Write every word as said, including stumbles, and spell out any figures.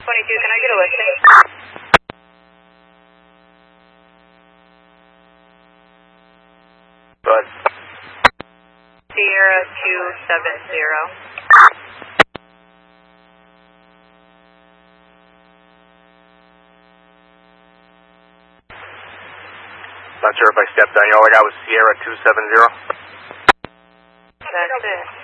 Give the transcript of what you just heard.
twenty-two, can I get a listing? Go ahead. Sierra two seven zero. Not sure if I stepped on you. All I got was Sierra two seven zero. That's it.